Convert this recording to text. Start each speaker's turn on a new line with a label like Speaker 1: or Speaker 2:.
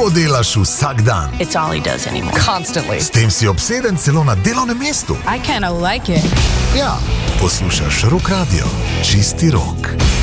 Speaker 1: To delaš vsak dan.
Speaker 2: It's all he does anymore.
Speaker 3: Constantly.
Speaker 1: S tem si obseden celo na delovnem mestu.
Speaker 2: I kind of like it.
Speaker 1: Ja, poslušaš Rock Radio. Čisti rok.